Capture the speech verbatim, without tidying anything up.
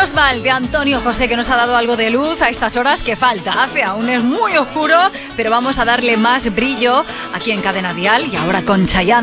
Menos mal de Antonio José, que nos ha dado algo de luz a estas horas que falta. Hace aún es muy oscuro, pero vamos a darle más brillo aquí en Cadena Dial. Y ahora con Chayanne.